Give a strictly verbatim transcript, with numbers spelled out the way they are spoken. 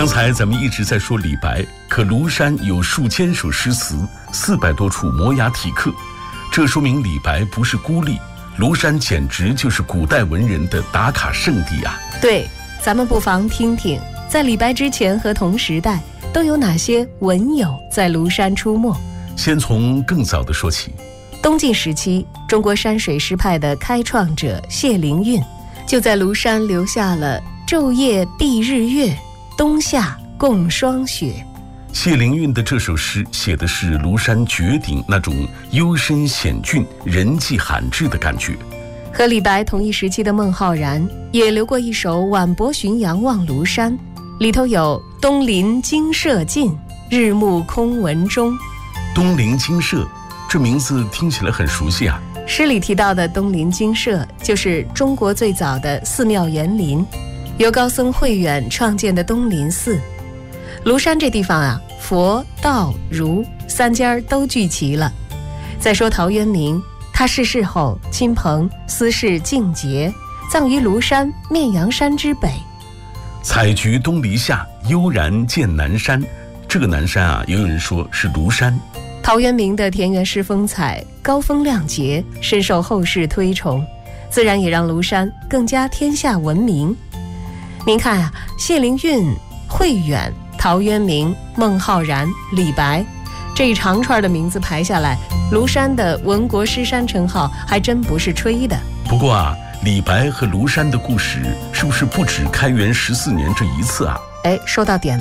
刚才咱们一直在说李白，可庐山有数千首诗词，四百多处摩崖题刻，这说明李白不是孤立，庐山简直就是古代文人的打卡圣地啊。 对，咱们不妨听听，在李白之前和同时代都有哪些文友在庐山出没。 先从更早的说起。 东晋时期，中国山水诗派的开创者谢灵运就在庐山留下了昼夜蔽日月，冬夏共霜雪。 谢灵运的这首诗写的是庐山绝顶那种幽深险峻、人迹罕至的感觉。 和李白同一时期的孟浩然也留过一首《晚泊浔阳望庐山》，里头有东临精舍尽，日暮空文中。 东临精舍，这名字听起来很熟悉啊。 诗里提到的东林精舍就是中国最早的寺庙园林，由高僧慧远创建的东林寺。庐山这地方啊，佛道儒三家都聚齐了。再说陶渊明，他逝世后亲朋私事尽竭，葬于庐山面阳山之北。 采菊东篱下，悠然见南山。这个南山啊，也有人说是庐山。 陶渊明的田园诗风采高风亮节，深受后世推崇，自然也让庐山更加天下闻名。您看啊，谢灵运、慧远、陶渊明、孟浩然、李白，这一长串的名字排下来，庐山的文国诗山称号还真不是吹的。 不过啊，李白和庐山的故事是不是不止开元十四年这一次啊？ 哎，说到点